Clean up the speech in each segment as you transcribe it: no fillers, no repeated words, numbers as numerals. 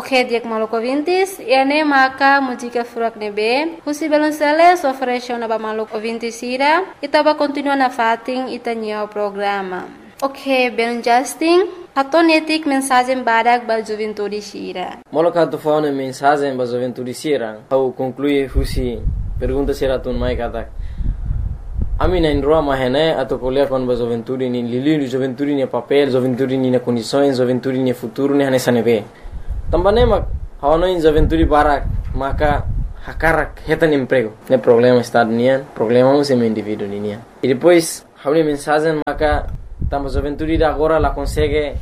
Ok, diak maluco ouvintes, ene maka música furak nebe, husi balonceles ofereceu na ba maluco ouvintes ira, itaba continua na fating itanyo programa. Ok, ben Justin, hatonetik mensagem badak ba juventude sira. Moloka tu fauna mensagem ba juventude sira, au conclui husi pergunta sira tun mai katak. Ami na indroa mahene atau kuliah kon ba juventude ni lili juventude ni papel, juventude ni na condições, juventude ni futuro ni hanesa nebe. Tambane mak hawano in juventude barak maka hakarak hetan emprego. Ne problema estado nian, problema um semi indivíduo nian. E depois hawni mensagem maka tamba juventude da agora la consegue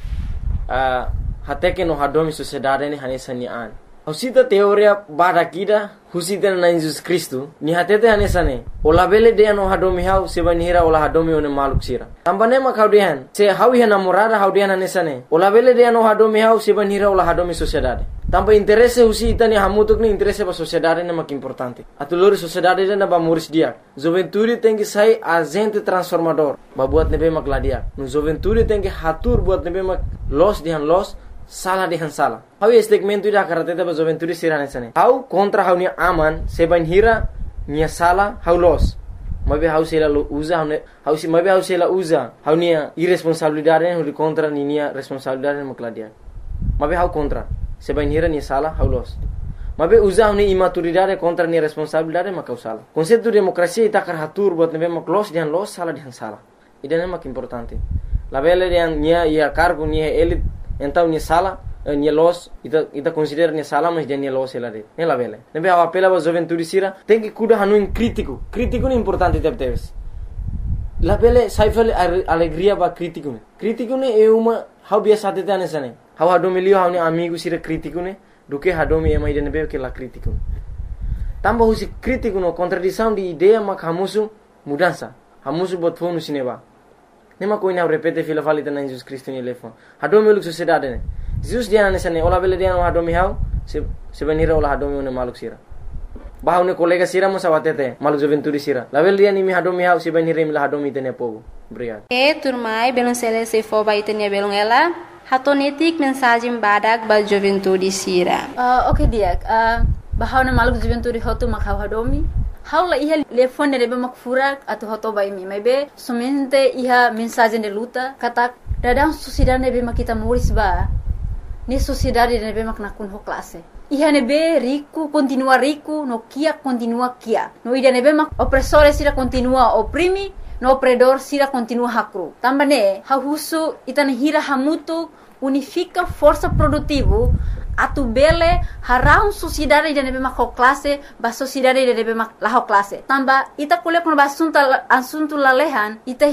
até que no hadomi sociedade ni hanesa ni an. Husita teoria barakida husita na Jesus Cristo ni hatete hanesa ne. Ola bele de no hadomi hau seba nihira ola hadomi one maluk sira. Tambane mak haudian se hau ya namorada haudian hanesa ne. Ola bele de no hadomi hau seba nihira ola hadomi sociedade. Tamba interesse husita ni hamutuk ni interesse ba sociedade ne mak importante. Atulori sociedade na ba muris dia. Juventude tem que sair agente transformador. Ba buat nebe mak ladia. No juventude tem que hatur buat nebe mak los dihan los salah dihan salah. Hau segmento ida karate ba juventude sirane sane. Hau kontra hau ni aman seban hira nia salah hau los. Mabe hau sela usa hau si mabe hau sela usa hau nia irresponsabilidade hau contra ni nia responsabilidade mak ladia. Mabe hau kontra seban hira nia salah hau los. Mabe usa hau ni imaturidade contra nia responsabilidade mak hau salah. Konsep demokrasia ita kar hatur buat nebe mak los dihan los salah dihan salah. Ida mak importante. La bele dihan nia ia cargo nia elit então nia sala nia los ita considera nia sala mas dia nia los ela de ela vele nebe a apela ba juventude sira tem que cuidar hanu in crítico é importante teves la vele saifale alegria ba crítico ne é uma hau biasa tete anesane hau hadomilio hau ni amigo sira crítico ne do que hadomi ema ida nebe que la crítico tamba husi crítico no contradição de ideia mak hamusu mudança hamusu bot fonu sineba. Nema koina repete fila falita na Jesus Cristo ni lefo. Hadomi uluk sociedade ne. Jesus dia na sane ola bele dia no hadomi hau se benira ola hadomi ne maluk sira. Bahau ne kolega sira mo sawatete maluk juventude sira. La bele dia ni mi hadomi hau se benira mi la hadomi tene pogo. Obrigado. Turmai belum selesai fo ba itenia belum ela. Hatonetik mensagem badak ba juventude sira. Okay diak. Bahau ne maluk juventude hotu mak hau hadomi. Haula iha telefone nebe mak furak atau hoto bai mi maybe somente iha mensagem de luta kata dadang sociedade nebe mak kita muris ba ni sociedade nebe mak nakun ho classe iha nebe rico continua rico no kia continua kia no ida nebe mak opressore sira continua oprimi no opredor sira continua hakru tambane ha husu itana hira hamutu unifica força produtivo atu bele harau sociedade de nebe mak classe ba sociedade de nebe mak la classe tamba ita kuliah kon asunto lalehan ita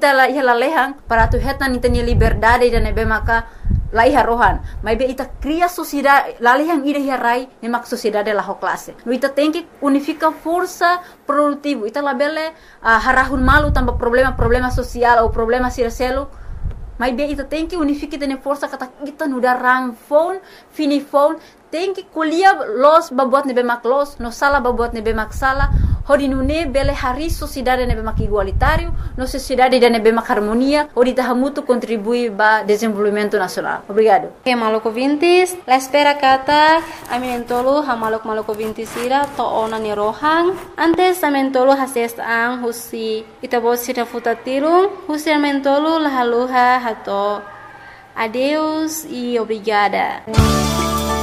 lalehan para tu hetan itani liberdade de nebe maka laiha rohan maybe ita cria sociedade lalehan ida hirai ne mak sociedade la classe no ita tem que unifica força produtivo ita labele harahun malu tamba problema social ou problema sircelo. Mas bem, ita tem que unificar tene força kata kita nuda rang phone, fini phone, tem que kuliah los babuat nebe mak los, no sala babuat nebe mak sala, hodi nune bele hari sociedade nebe mak igualitário, no sociedade de nebe mak harmonia, hodi tahamutu contribui ba desenvolvimento nacional. Obrigado. Okay, maluco vintis, la espera kata amentolo ha maluco vintis ira to ona ni rohang, antes amentolo hases ang husi itabot sita futatirung, husi amentolo lahaluha hato. Adeus e obrigada.